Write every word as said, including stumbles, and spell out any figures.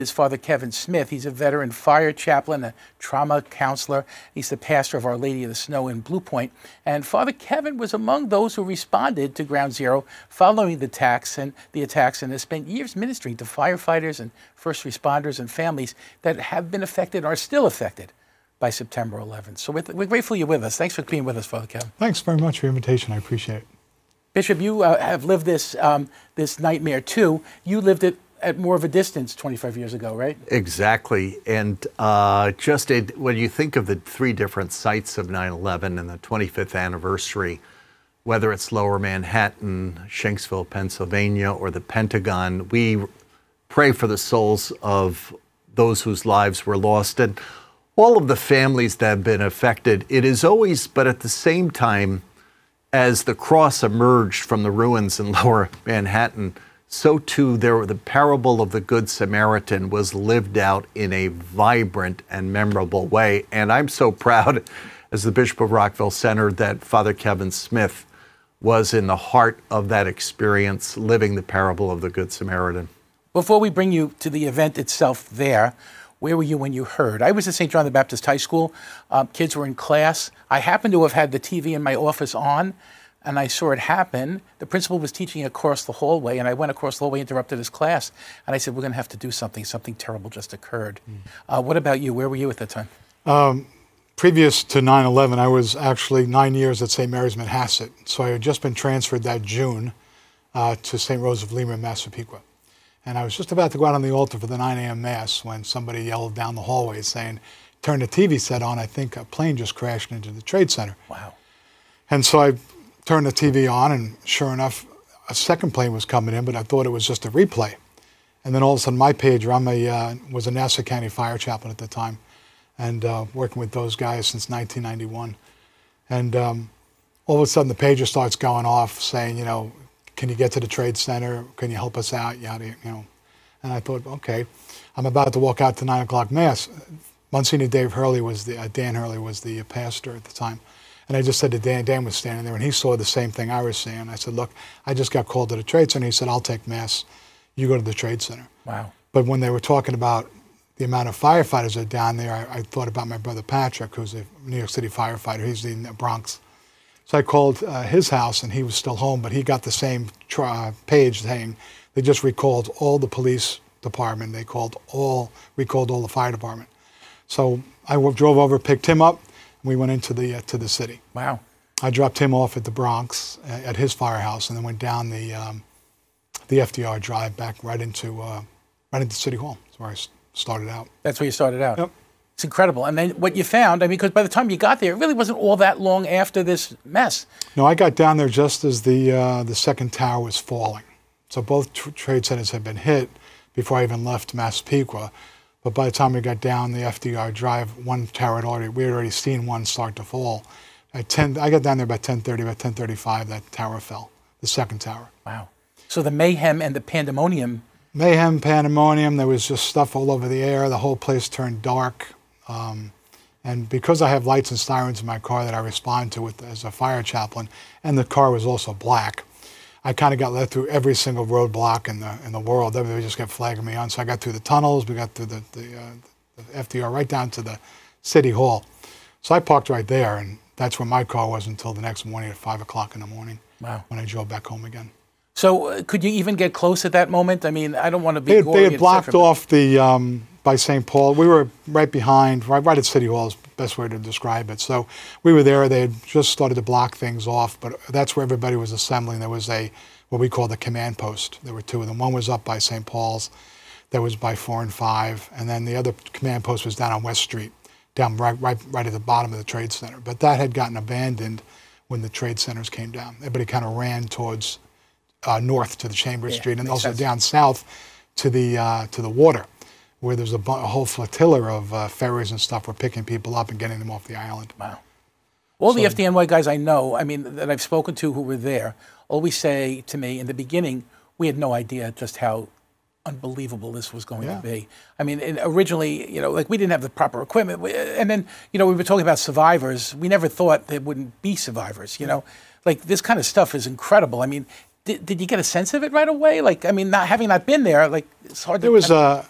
Is Father Kevin Smith. He's a veteran fire chaplain, a trauma counselor. He's the pastor of Our Lady of the Snow in Blue Point. And Father Kevin was among those who responded to Ground Zero following the attacks and the attacks, and has spent years ministering to firefighters and first responders and families that have been affected or are still affected by September eleventh. So we're, we're grateful you're with us. Thanks for being with us, Father Kevin. Thanks very much for your invitation. I appreciate it. Bishop, you uh, have lived this um, this nightmare too. You lived it at more of a distance twenty-five years ago, right? Exactly. And uh, just a, when you think of the three different sites of nine eleven and the twenty-fifth anniversary, whether it's Lower Manhattan, Shanksville, Pennsylvania, or the Pentagon, we pray for the souls of those whose lives were lost and all of the families that have been affected. It is always, but at the same time, as the cross emerged from the ruins in Lower Manhattan, so too there, the parable of the Good Samaritan was lived out in a vibrant and memorable way. And I'm so proud, as the Bishop of Rockville Center, that Father Kevin Smith was in the heart of that experience, living the parable of the Good Samaritan. Before we bring you to the event itself there, where were you when you heard? I was at Saint John the Baptist High School. Um, kids were in class. I happened to have had the T V in my office on, and I saw it happen. The principal was teaching across the hallway, and I went across the hallway, interrupted his class, and I said, we're going to have to do something. Something terrible just occurred. Mm. Uh, what about you? Where were you at that time? Um, previous to nine eleven, I was actually nine years at Saint Mary's Manhasset. So I had just been transferred that June uh, to Saint Rose of Lima in Massapequa. And I was just about to go out on the altar for the nine a m Mass when somebody yelled down the hallway saying, turn the T V set on, I think a plane just crashed into the Trade Center. Wow. And so I turned the T V on, and sure enough, a second plane was coming in, but I thought it was just a replay. And then all of a sudden, my pager, I'm a, uh, was a Nassau County fire chaplain at the time, and uh, working with those guys since nineteen ninety-one. And um, all of a sudden, the pager starts going off saying, you know, can you get to the Trade Center? Can you help us out? Yada, you know. And I thought, okay, I'm about to walk out to nine o'clock Mass. Monsignor Dave Hurley was the, uh, Dan Hurley was the pastor at the time. And I just said to Dan, Dan was standing there, and he saw the same thing I was seeing. I said, look, I just got called to the Trade Center. He said, I'll take Mass. You go to the Trade Center. Wow. But when they were talking about the amount of firefighters that are down there, I, I thought about my brother Patrick, who's a New York City firefighter. He's in the Bronx. So I called uh, his house, and he was still home, but he got the same uh, page saying they just recalled all the police department. They called all, recalled all the fire department. So I drove over, picked him up, and we went into the uh, to the city. Wow. I dropped him off at the Bronx, uh, at his firehouse, and then went down the um, the F D R Drive back right into uh, right into City Hall. That's where I started out. That's where you started out. Yep. It's incredible. And then what you found, I mean, because by the time you got there, it really wasn't all that long after this mess. No, I got down there just as the uh, the second tower was falling. So both tr trade centers had been hit before I even left Massapequa. But by the time we got down the F D R Drive, one tower had already, we had already seen one start to fall. At ten, I got down there by ten thirty, by ten thirty-five, that tower fell, the second tower. Wow. So the mayhem and the pandemonium. Mayhem, pandemonium, there was just stuff all over the air. The whole place turned dark. Um, and because I have lights and sirens in my car that I respond to with, as a fire chaplain, and the car was also black, I kind of got led through every single roadblock in the in the world. Everybody just kept flagging me on. So I got through the tunnels, we got through the, the, uh, the F D R, right down to the City Hall. So I parked right there, and that's where my car was until the next morning at five o'clock in the morning. Wow. When I drove back home again. So uh, could you even get close at that moment? I mean, I don't want to be They, gory, they had blocked et cetera, off the, um, by Saint Paul. We were right behind, right, right at City Hall is the best way to describe it. So we were there. They had just started to block things off, but that's where everybody was assembling. There was a, what we call the command post. There were two of them. One was up by Saint Paul's. That was by four and five. And then the other command post was down on West Street, down right, right, right at the bottom of the Trade Center. But that had gotten abandoned when the Trade Centers came down. Everybody kind of ran towards uh, north to the Chambers yeah, Street, and also sense. down south to the uh, to the water, where there's a, a whole flotilla of uh, ferries and stuff were picking people up and getting them off the island. Wow. All so, the F D N Y guys I know, I mean, that I've spoken to who were there, always say to me, in the beginning, we had no idea just how unbelievable this was going yeah. to be. I mean, and originally, you know, like we didn't have the proper equipment. We, and then, you know, we were talking about survivors. We never thought there wouldn't be survivors, you know. Like this kind of stuff is incredible. I mean, did, did you get a sense of it right away? Like, I mean, not having not been there, like it's hard to... There was, uh,